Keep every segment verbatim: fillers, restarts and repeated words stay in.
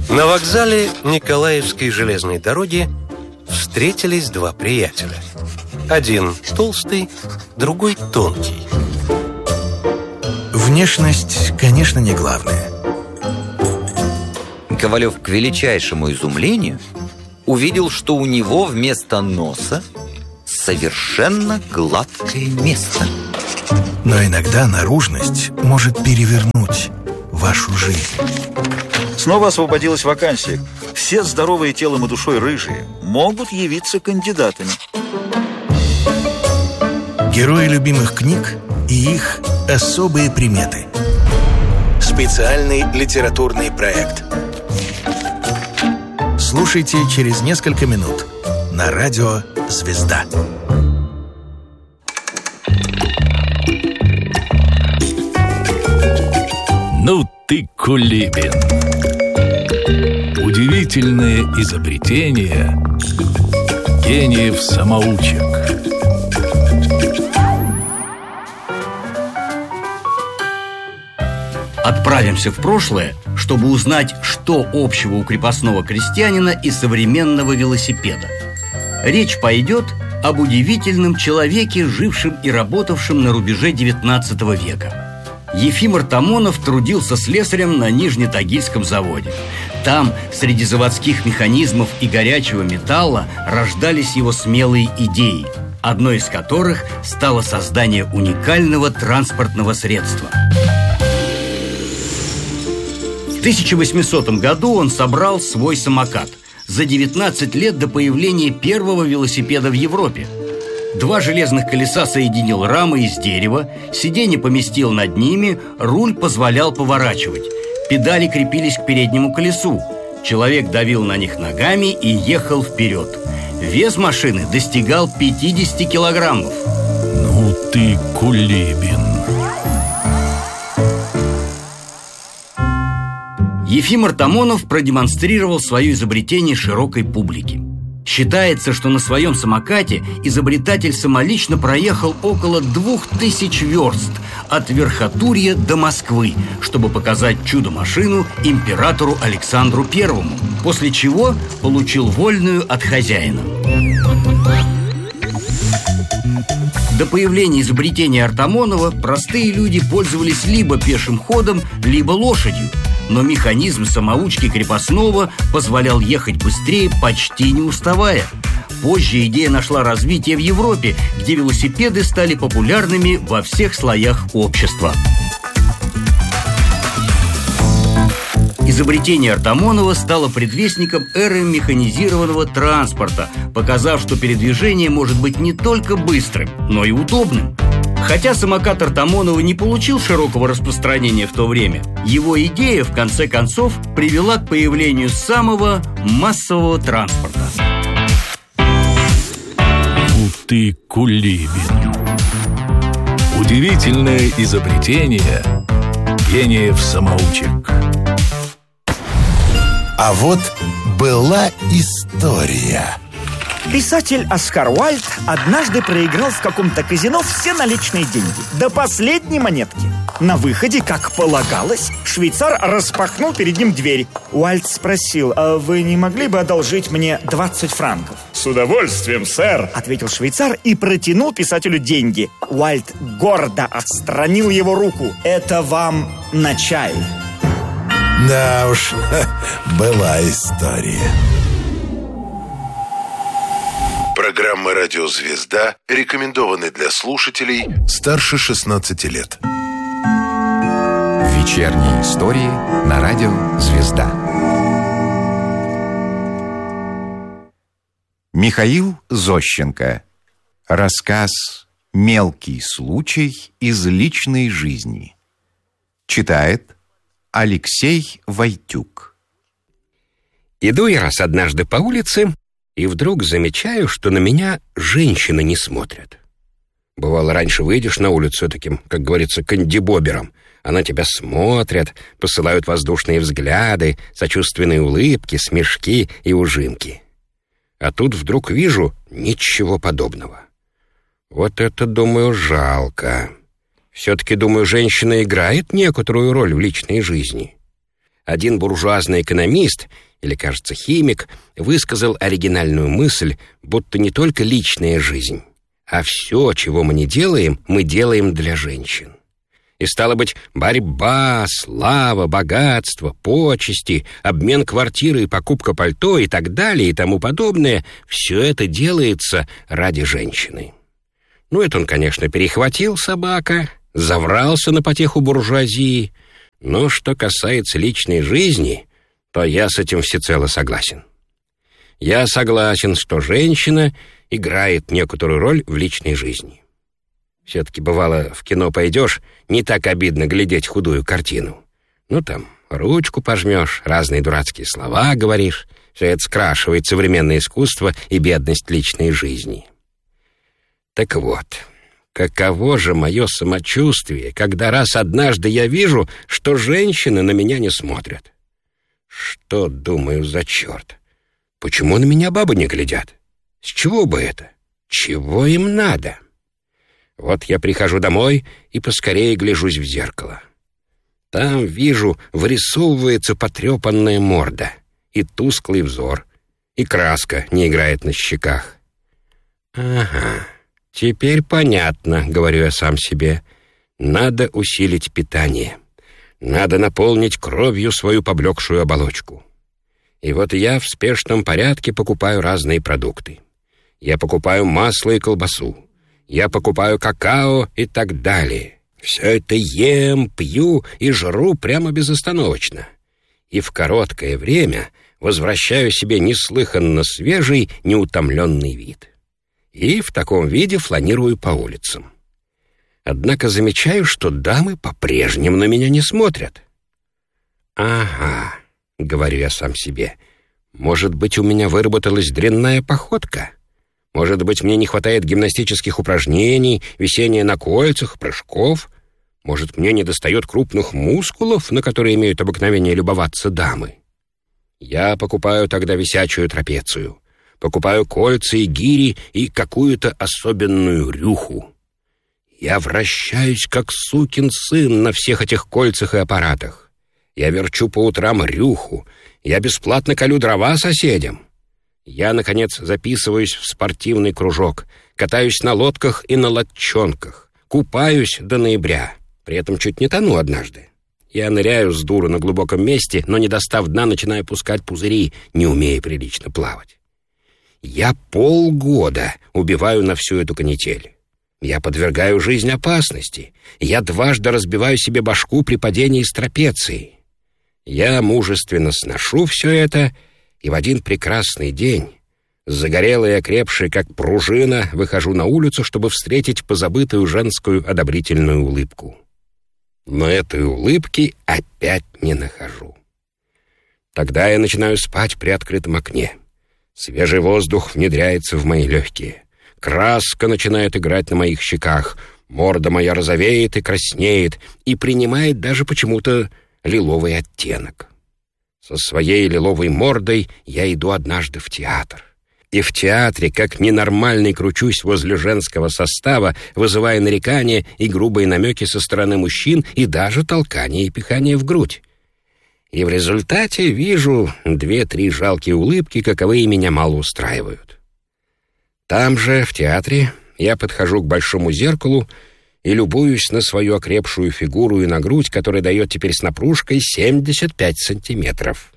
На вокзале Николаевской железной дороги встретились два приятеля. Один толстый, другой тонкий. Внешность, конечно, не главное. Ковалев к величайшему изумлению увидел, что у него вместо носа совершенно гладкое место. Но иногда наружность может перевернуть вашу жизнь. Снова освободилась вакансия. Все здоровые телом и душой рыжие могут явиться кандидатами. Герои любимых книг и их особые приметы. Специальный литературный проект. Слушайте через несколько минут на радио «Звезда». Ну ты Кулибин. Удивительное изобретение гениев-самоучек. Отправимся в прошлое, чтобы узнать, что общего у крепостного крестьянина и современного велосипеда. Речь пойдет об удивительном человеке, жившем и работавшем на рубеже девятнадцатого века. Ефим Артамонов трудился слесарем на Нижнетагильском заводе. Там, среди заводских механизмов и горячего металла, рождались его смелые идеи, одной из которых стало создание уникального транспортного средства. В тысяча восьмисотом году он собрал свой самокат за девятнадцать лет до появления первого велосипеда в Европе. Два железных колеса соединил рамой из дерева, сиденье поместил над ними, руль позволял поворачивать. Педали крепились к переднему колесу. Человек давил на них ногами и ехал вперед. Вес машины достигал пятидесяти килограммов. Ну ты Кулибин. Ефим Артамонов продемонстрировал свое изобретение широкой публике. Считается, что на своем самокате изобретатель самолично проехал около двух тысяч верст от Верхотурья до Москвы, чтобы показать чудо-машину императору Александру Первому, после чего получил вольную от хозяина. До появления изобретения Артамонова простые люди пользовались либо пешим ходом, либо лошадью. Но механизм самоучки крепостного позволял ехать быстрее, почти не уставая. Позже идея нашла развитие в Европе, где велосипеды стали популярными во всех слоях общества. Изобретение Артамонова стало предвестником эры механизированного транспорта, показав, что передвижение может быть не только быстрым, но и удобным. Хотя самокат Артамонова не получил широкого распространения в то время, его идея, в конце концов, привела к появлению самого массового транспорта. Ну ты Кулибин. Удивительное изобретение гениев-самоучек. А вот была история. Писатель Оскар Уайльд однажды проиграл в каком-то казино все наличные деньги, до последней монетки. На выходе, как полагалось, швейцар распахнул перед ним дверь. Уайльд спросил: а вы не могли бы одолжить мне двадцать франков? С удовольствием, сэр, ответил швейцар и протянул писателю деньги. Уайльд гордо отстранил его руку. Это вам на чай. Да уж, была история. Программа «Радио Звезда» рекомендованы для слушателей старше шестнадцати лет. Вечерние истории на радио «Звезда». Михаил Зощенко. Рассказ «Мелкий случай из личной жизни». Читает Алексей Войтюк. Иду я раз однажды по улице, и вдруг замечаю, что на меня женщины не смотрят. Бывало, раньше выйдешь на улицу таким, как говорится, кандибобером, а на тебя смотрят, посылают воздушные взгляды, сочувственные улыбки, смешки и ужимки. А тут вдруг вижу ничего подобного. Вот это, думаю, жалко. Все-таки, думаю, женщина играет некоторую роль в личной жизни. один буржуазный экономист, или, кажется, химик, высказал оригинальную мысль, будто не только личная жизнь, а все, чего мы не делаем, мы делаем для женщин. И, стало быть, борьба, слава, богатство, почести, обмен квартиры и покупка пальто и так далее и тому подобное — все это делается ради женщины. Ну, это он, конечно, перехватил, собака, заврался на потеху буржуазии, но что касается личной жизни, то я с этим всецело согласен. Я согласен, что женщина играет некоторую роль в личной жизни. Все-таки, бывало, в кино пойдешь, не так обидно глядеть худую картину. Ну, там, ручку пожмешь, разные дурацкие слова говоришь. Все это скрашивает современное искусство и бедность личной жизни. Так вот, каково же мое самочувствие, когда раз однажды я вижу, что женщины на меня не смотрят? Что, думаю, за черт? Почему на меня бабы не глядят? С чего бы это? Чего им надо? Вот я прихожу домой и поскорее гляжусь в зеркало. Там, вижу, вырисовывается потрепанная морда, и тусклый взор, и краска не играет на щеках. Ага, теперь понятно, говорю я сам себе. Надо усилить питание. Надо наполнить кровью свою поблекшую оболочку. И вот я в спешном порядке покупаю разные продукты. Я покупаю масло и колбасу. Я покупаю какао и так далее. Все это ем, пью и жру прямо безостановочно. И в короткое время возвращаю себе неслыханно свежий, неутомленный вид. И в таком виде фланирую по улицам. Однако замечаю, что дамы по-прежнему на меня не смотрят. «Ага», — говорю я сам себе, — «может быть, у меня выработалась дрянная походка? Может быть, мне не хватает гимнастических упражнений, висения на кольцах, прыжков? Может, мне недостает крупных мускулов, на которые имеют обыкновение любоваться дамы? Я покупаю тогда висячую трапецию, покупаю кольца и гири и какую-то особенную рюху. Я вращаюсь, как сукин сын, на всех этих кольцах и аппаратах. Я верчу по утрам рюху, я бесплатно колю дрова соседям. Я, наконец, записываюсь в спортивный кружок, катаюсь на лодках и на лодчонках, купаюсь до ноября, при этом чуть не тону однажды. Я ныряю с дуру на глубоком месте, но, не достав дна, начинаю пускать пузыри, не умея прилично плавать. Я полгода убиваю на всю эту канитель. Я подвергаю жизнь опасности. Я дважды разбиваю себе башку при падении с трапеции. Я мужественно сношу все это, и в один прекрасный день, загорелый и окрепший, как пружина, выхожу на улицу, чтобы встретить позабытую женскую одобрительную улыбку. Но этой улыбки опять не нахожу. Тогда я начинаю спать при открытом окне. Свежий воздух внедряется в мои легкие. Краска начинает играть на моих щеках. Морда моя розовеет и краснеет, и принимает даже почему-то лиловый оттенок. Со своей лиловой мордой я иду однажды в театр. И в театре, как ненормальный, кручусь возле женского состава, вызывая нарекания и грубые намеки со стороны мужчин, и даже толкание и пихание в грудь. И в результате вижу две-три жалкие улыбки, каковые меня мало устраивают. Там же, в театре, я подхожу к большому зеркалу и любуюсь на свою окрепшую фигуру и на грудь, которая дает теперь с напружкой семьдесят пять сантиметров.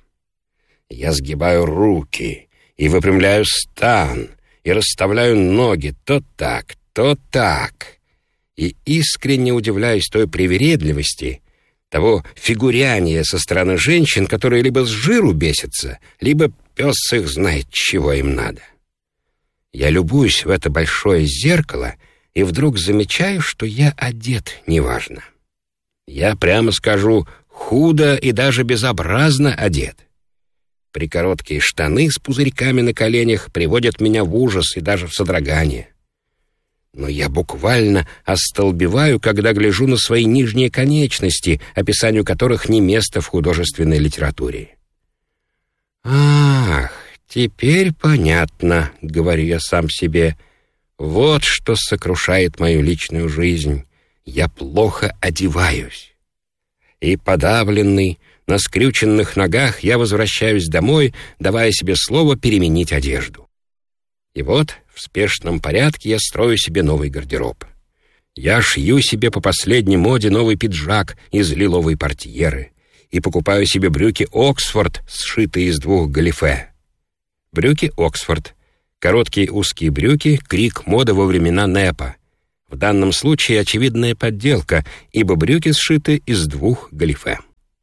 Я сгибаю руки и выпрямляю стан, и расставляю ноги то так, то так, и искренне удивляюсь той привередливости, того фигуряния со стороны женщин, которые либо с жиру бесятся, либо пес их знает, чего им надо. Я любуюсь в это большое зеркало и вдруг замечаю, что я одет неважно. Я, прямо скажу, худо и даже безобразно одет. Прикороткие штаны с пузырьками на коленях приводят меня в ужас и даже в содрогание. Но я буквально остолбеваю, когда гляжу на свои нижние конечности, описанию которых не место в художественной литературе. «Ах, теперь понятно», — говорю я сам себе, — «вот что сокрушает мою личную жизнь. Я плохо одеваюсь». И подавленный, На скрюченных ногах я возвращаюсь домой, давая себе слово переменить одежду. И вот в спешном порядке я строю себе новый гардероб. Я шью себе по последней моде новый пиджак из лиловой портьеры и покупаю себе брюки «Оксфорд», сшитые из двух галифе. Брюки «Оксфорд» — короткие узкие брюки, крик моды во времена НЭПа. В данном случае очевидная подделка, ибо брюки сшиты из двух галифе.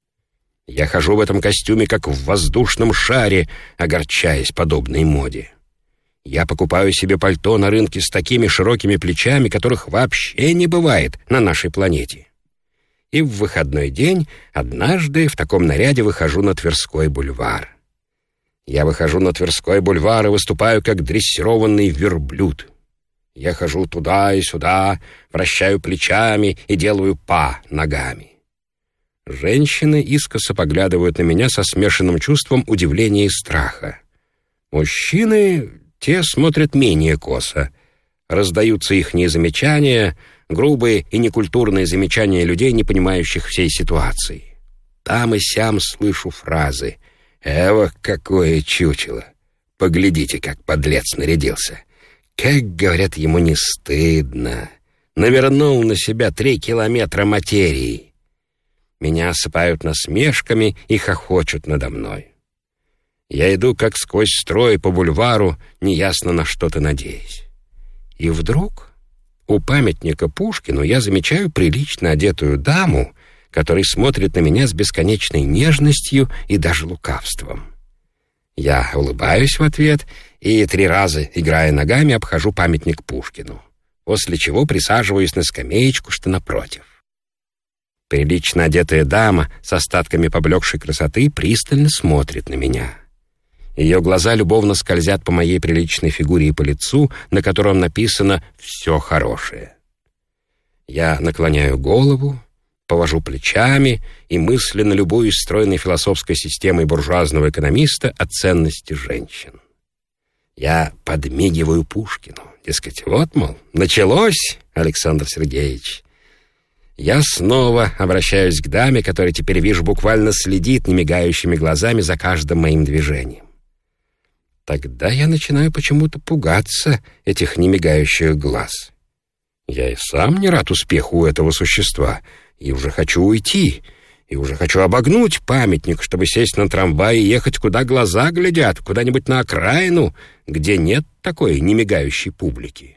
Я хожу в этом костюме, как в воздушном шаре, огорчаясь подобной моде. Я покупаю себе пальто на рынке с такими широкими плечами, которых вообще не бывает на нашей планете. И в выходной день однажды в таком наряде выхожу на Тверской бульвар. Я выхожу на Тверской бульвар и выступаю как дрессированный верблюд. Я хожу туда и сюда, вращаю плечами и делаю па ногами. Женщины искоса поглядывают на меня со смешанным чувством удивления и страха. Мужчины, те смотрят менее косо. Раздаются ихние замечания, грубые и некультурные замечания людей, не понимающих всей ситуации. Там и сям слышу фразы: «Эва, какое чучело! Поглядите, как подлец нарядился! Как, говорят, ему не стыдно! Навернул на себя три километра материи!» Меня осыпают насмешками и хохочут надо мной. Я иду как сквозь строй по бульвару, неясно на что-то надеясь. И вдруг у памятника Пушкину я замечаю прилично одетую даму, которая смотрит на меня с бесконечной нежностью и даже лукавством. Я улыбаюсь в ответ и три раза, играя ногами, обхожу памятник Пушкину, после чего присаживаюсь на скамеечку, что напротив. Прилично одетая дама с остатками поблекшей красоты пристально смотрит на меня. Ее глаза любовно скользят по моей приличной фигуре и по лицу, на котором написано «все хорошее». Я наклоняю голову, повожу плечами и мысленно любуюсь стройной философской системой буржуазного экономиста о ценности женщин. Я подмигиваю Пушкину, дескать, вот, мол, началось, Александр Сергеевич. Я снова обращаюсь к даме, которая теперь, вижу, буквально следит немигающими глазами за каждым моим движением. Тогда я начинаю почему-то пугаться этих немигающих глаз. Я и сам не рад успеху у этого существа, и уже хочу уйти, и уже хочу обогнуть памятник, чтобы сесть на трамвай и ехать, куда глаза глядят, куда-нибудь на окраину, где нет такой немигающей публики.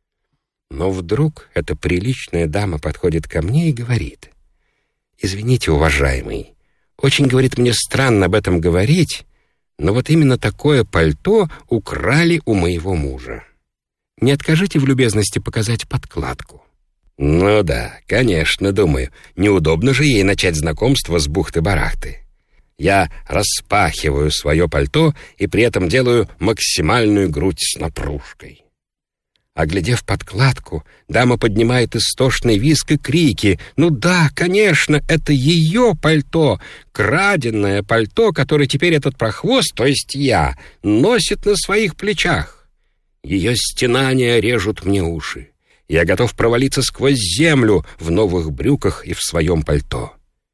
Но вдруг эта приличная дама подходит ко мне и говорит: «Извините, уважаемый, очень, говорит, мне странно об этом говорить, но вот именно такое пальто украли у моего мужа. Не откажите в любезности показать подкладку». Ну да, конечно, думаю, неудобно же ей начать знакомство с бухты-барахты. Я распахиваю свое пальто и при этом делаю максимальную грудь с напружкой. Оглядев подкладку, дама поднимает истошный визг и крики. Ну да, конечно, это ее пальто, краденое пальто, которое теперь этот прохвост, то есть я, носит на своих плечах. Ее стенания режут мне уши. Я готов провалиться сквозь землю в новых брюках и в своем пальто.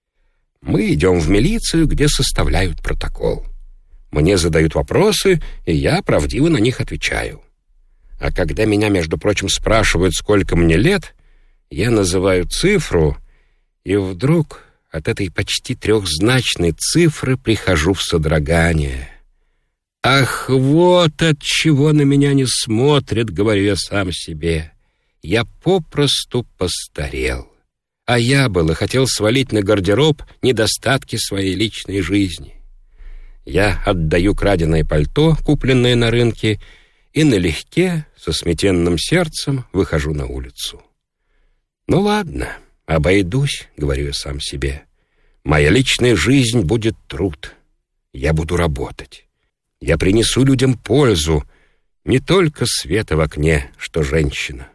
Мы идем в милицию, где составляют протокол. Мне задают вопросы, и я правдиво на них отвечаю. А когда меня, между прочим, спрашивают, сколько мне лет, я называю цифру, и вдруг от этой почти трехзначной цифры прихожу в содрогание. «Ах, вот от чего на меня не смотрят», — говорю я сам себе. «Я попросту постарел, а я было хотел свалить на гардероб недостатки своей личной жизни». Я отдаю краденое пальто, купленное на рынке, и налегке, со сметенным сердцем, выхожу на улицу. «Ну ладно, обойдусь», — говорю я сам себе. «Моя личная жизнь будет труд. Я буду работать. Я принесу людям пользу, не только света в окне, что женщина».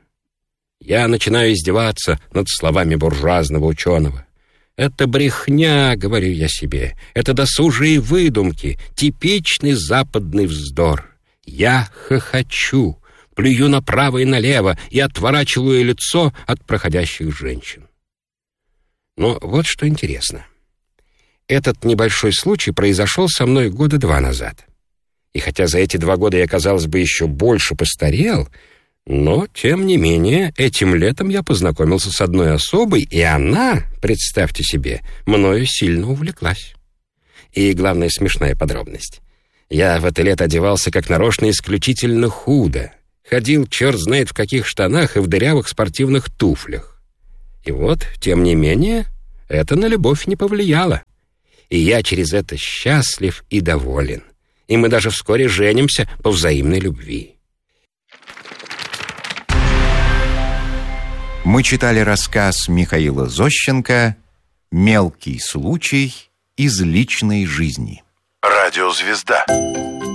Я начинаю издеваться над словами буржуазного ученого. «Это брехня», — говорю я себе, — «это досужие выдумки, типичный западный вздор». Я хохочу, плюю направо и налево и отворачиваю лицо от проходящих женщин. Но вот что интересно. Этот небольшой случай произошел со мной года два назад. И хотя за эти два года я, казалось бы, еще больше постарел, но, тем не менее, этим летом я познакомился с одной особой, и она, представьте себе, мною сильно увлеклась. И, главная смешная подробность. Я в это лето одевался как нарочно исключительно худо. Ходил черт знает в каких штанах и в дырявых спортивных туфлях. И вот, тем не менее, это на любовь не повлияло. И я через это счастлив и доволен. И мы даже вскоре женимся по взаимной любви. Мы читали рассказ Михаила Зощенко «Мелкий случай из личной жизни». Радиозвезда.